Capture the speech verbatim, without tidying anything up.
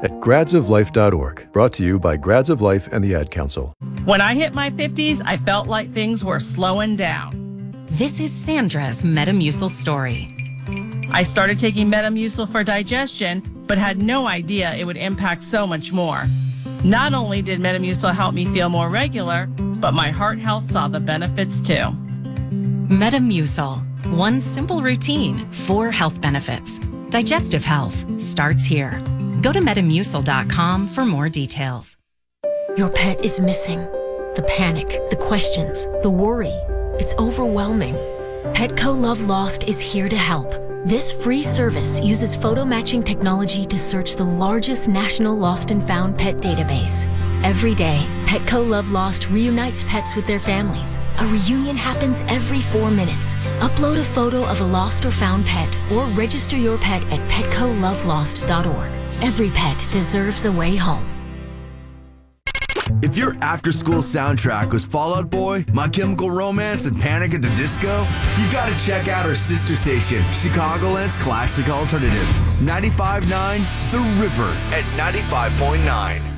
at grads of life dot org. Brought to you by Grads of Life and the Ad Council. When I hit my fifties, I felt like things were slowing down. This is Sandra's Metamucil story. I started taking Metamucil for digestion, but had no idea it would impact so much more. Not only did Metamucil help me feel more regular, but my heart health saw the benefits too. Metamucil, one simple routine, four health benefits. Digestive health starts here. Go to metamucil dot com for more details. Your pet is missing. The panic, the questions, the worry. It's overwhelming. Petco Love Lost is here to help. This free service uses photo matching technology to search the largest national lost and found pet database. Every day, Petco Love Lost reunites pets with their families. A reunion happens every four minutes. Upload a photo of a lost or found pet or register your pet at petco love lost dot org. Every pet deserves a way home. If your after-school soundtrack was Fall Out Boy, My Chemical Romance, and Panic at the Disco, you gotta check out our sister station, Chicagoland's classic alternative, ninety-five point nine The River at ninety-five point nine.